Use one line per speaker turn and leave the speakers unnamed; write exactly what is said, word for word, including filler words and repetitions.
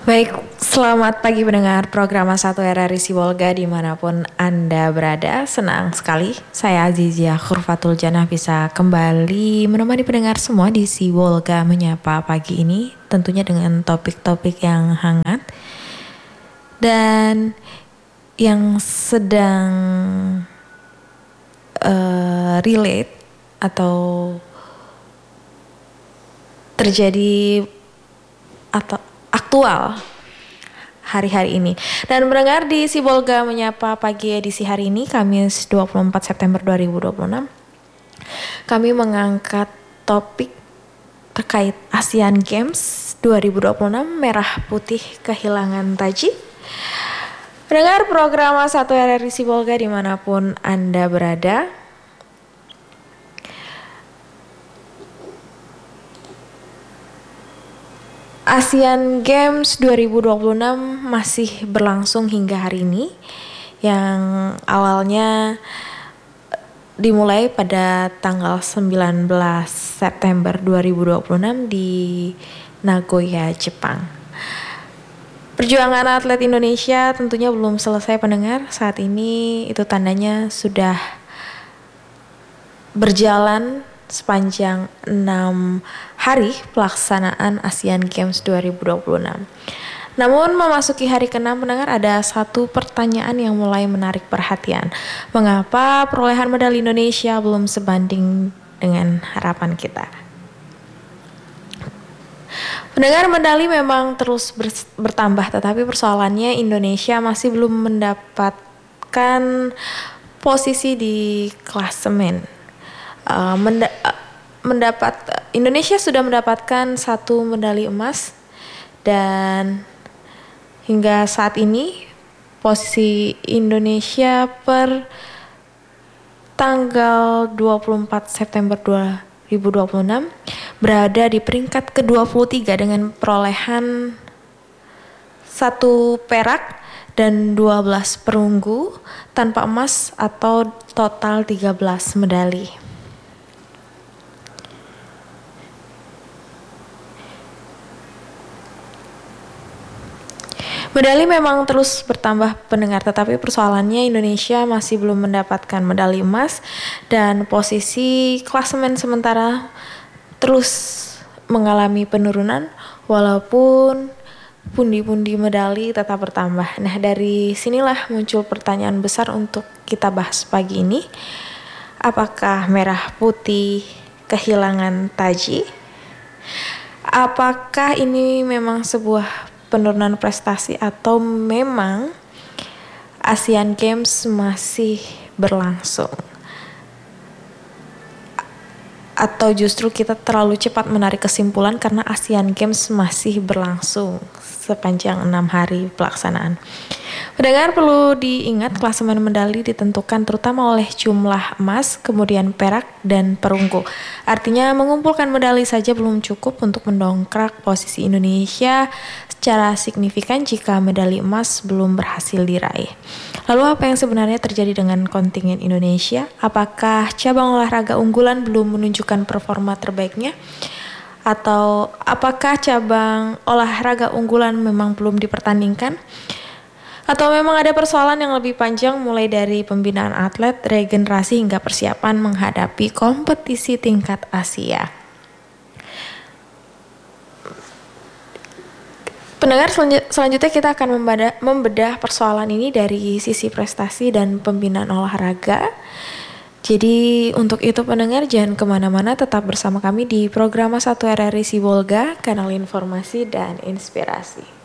Baik, selamat pagi pendengar program satu R R I Sibolga dimanapun Anda berada. Senang sekali saya Azizia Khurfatul Janah bisa kembali menemani pendengar semua di Sibolga Menyapa pagi ini. Tentunya dengan topik-topik yang hangat dan yang sedang uh, relate atau terjadi atau aktual hari-hari ini. Dan mendengar di Sibolga Menyapa pagi edisi hari ini Kamis dua puluh empat September dua ribu dua puluh enam, kami mengangkat topik terkait Asian Games dua ribu dua puluh enam, merah putih kehilangan taji. Mendengar program satu R R I Sibolga dimanapun Anda berada, Asian Games dua ribu dua puluh enam masih berlangsung hingga hari ini, yang awalnya dimulai pada tanggal sembilan belas September dua ribu dua puluh enam di Nagoya, Jepang. Perjuangan atlet Indonesia tentunya belum selesai pendengar. Saat ini itu tandanya sudah berjalan sepanjang enam hari pelaksanaan Asian Games dua ribu dua puluh enam. Namun memasuki hari keenam pendengar, ada satu pertanyaan yang mulai menarik perhatian. Mengapa perolehan medali Indonesia belum sebanding dengan harapan kita? Pendengar, medali memang terus bertambah, tetapi persoalannya Indonesia masih belum mendapatkan posisi di klasemen. Uh, menda- uh, mendapat Indonesia sudah mendapatkan satu medali emas, dan hingga saat ini posisi Indonesia per tanggal dua puluh empat September dua ribu dua puluh enam berada di peringkat ke dua puluh tiga dengan perolehan satu perak dan dua belas perunggu tanpa emas, atau total tiga belas medali. Medali memang terus bertambah pendengar, tetapi persoalannya Indonesia masih belum mendapatkan medali emas, dan posisi klasemen sementara terus mengalami penurunan walaupun pundi-pundi medali tetap bertambah. Nah, dari sinilah muncul pertanyaan besar untuk kita bahas pagi ini. Apakah merah putih kehilangan taji? Apakah ini memang sebuah penurunan prestasi, atau memang Asian Games masih berlangsung? Atau justru kita terlalu cepat menarik kesimpulan karena Asian Games masih berlangsung sepanjang enam hari pelaksanaan. Pendengar, perlu diingat klasemen medali ditentukan terutama oleh jumlah emas, kemudian perak, dan perunggu. Artinya mengumpulkan medali saja belum cukup untuk mendongkrak posisi Indonesia secara signifikan jika medali emas belum berhasil diraih. Lalu apa yang sebenarnya terjadi dengan kontingen Indonesia? Apakah cabang olahraga unggulan belum menunjukkan performa terbaiknya? Atau apakah cabang olahraga unggulan memang belum dipertandingkan? Atau memang ada persoalan yang lebih panjang, mulai dari pembinaan atlet, regenerasi, hingga persiapan menghadapi kompetisi tingkat Asia? Pendengar, selanjutnya kita akan membedah, membedah persoalan ini dari sisi prestasi dan pembinaan olahraga. Jadi untuk itu pendengar, jangan kemana-mana, tetap bersama kami di program satu R R I Sibolga, kanal informasi dan inspirasi.